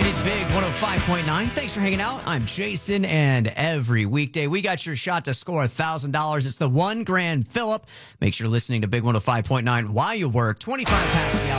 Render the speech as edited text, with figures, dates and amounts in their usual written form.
It's Big 105.9. Thanks for hanging out. I'm Jason, and every weekday we got your shot to score $1,000. It's the $1 grand Phillip. Make sure you're listening to Big 105.9 while you work. 25 past the hour.